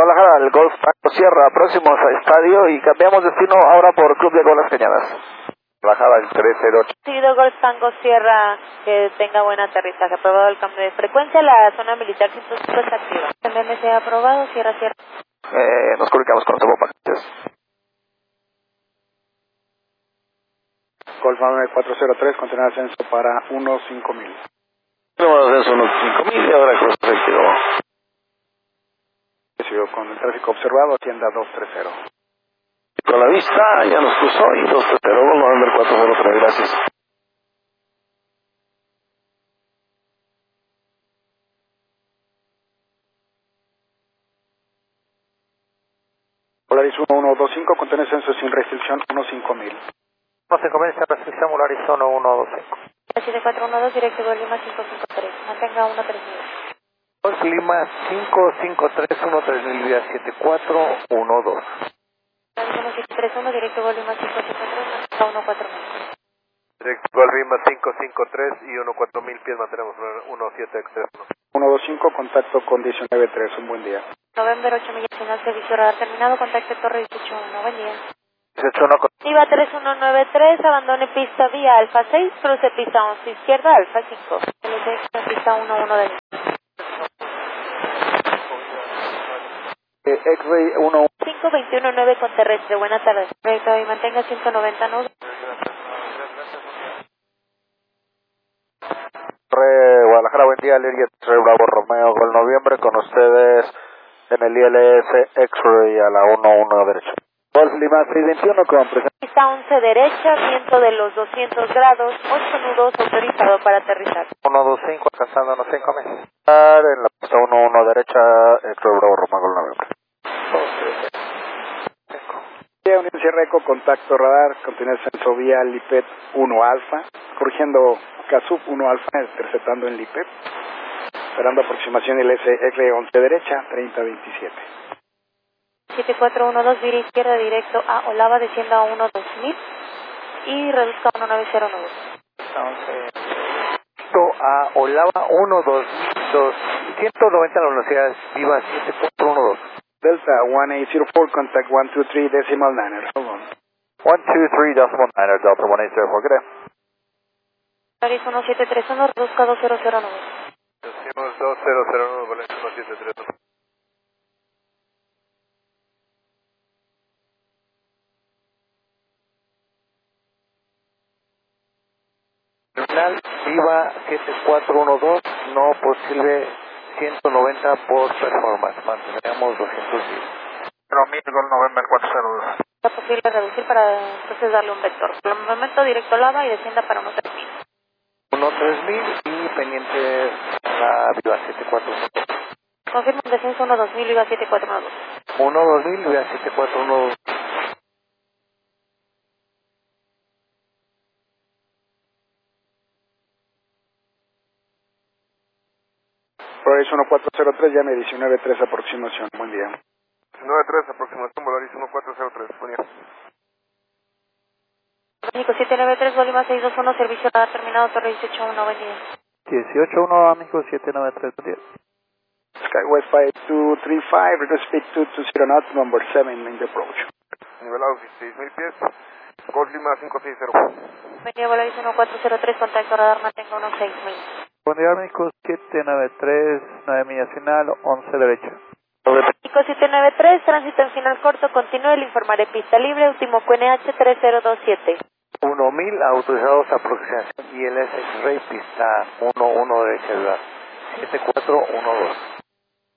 Guadalajara, el Golf Tango Sierra, próximo estadio, y cambiamos destino ahora por Club de Golf Las Cañadas. Guadalajara, el 308. Seguido Golf Tango Sierra, que tenga buen aterrizaje. Aprobado el cambio de frecuencia, la zona militar 105 está activa. MMC aprobado, Sierra Sierra. Nos comunicamos con los paquetes. Golf 403, contener ascenso para 15000. Número de ascenso 15000 y ahora cruz efectivo. Recibido con el tráfico observado, tienda 230. Con la vista, ya nos cruzó y 230, November 403, gracias. Polaris 1125, contener ascenso sin restricción 15000. 15000 sin restricción, Polaris 1125. 7412, directo Golf Lima 553, mantenga 13000. Golf Lima 553, 13000, vía 7412. 731, directo Golf Lima 553, mantenga 14000. Directo Golf Lima 553 y 14000 pies, mantenemos 1731. 125, contacto con 193, un buen día. November 8 millas final, servicio radar terminado, contacto Torre 181, buen día. 181 con... Iba 3193, abandone pista vía Alfa 6, cruce pista 11 izquierda, Alfa 5. LTX pista 11 de... X-Ray 11. 5219 con terrestre, buenas tardes. Proyecto y mantenga 190 nudos. Guadalajara, buen día, Liria Bravo Romeo, Gol Noviembre, con ustedes en el ILS X-Ray a la 11 derecha. Golf Lima 621 con presencia. Pista 11 derecha, viento de los 200 grados, 8 nudos autorizado para aterrizar. 125, alcanzándonos 5 meses. En la pista 11 derecha, X-Ray Bravo Romeo, Gol Noviembre. Unión Sierreco, contacto radar, contener ascenso vía Lipet 1 Alfa, corrigiendo Casup 1 Alfa, interceptando en Lipet, esperando aproximación del X-Ray 11 derecha, 3027. 7412, vira izquierda directo a Olava, descienda a 12000 y reduzca a 1909. A Olava 122, 190 la velocidad, viva 7412. Delta 1804, contact 123 decimal niner, hold on. 123 decimal niner, Delta 1804, good day. Paris 1731, reduzca 2009. Decimos 2009, Valencia 1731. Terminal Viva 7412, no posible 190 por performance, mantengamos 210. 1000 Gol November 402. Es posible reducir para entonces darle un vector. Por el momento directo Olava y descienda para 13000. 13000 y pendiente la Viva 7412. Confirma un descenso 12000 y va 7412. 12000 Viva 7412. Polaris 1403, llame 193 aproximación, buen día. 193 aproximación, Polaris 1403, buen día. México 793, Bolívar 621, servicio radar terminado, Torre 181, buen día. 181, México 793, buen día. Skywest 5235, request speed 220 knots, number 7 in the approach. Nivelado 6000 pies, Golf Lima 560. Buen día, Bolívar 1403, contacto radar, mantenga 16000. Buen día, México 793, 9 millas final, 11 derecha. México 793, tránsito en final corto, continúe, le informaré pista libre, último QNH 3027. 1000 autorizados aproximación ILS X-Ray, pista 11 derecha, 7412.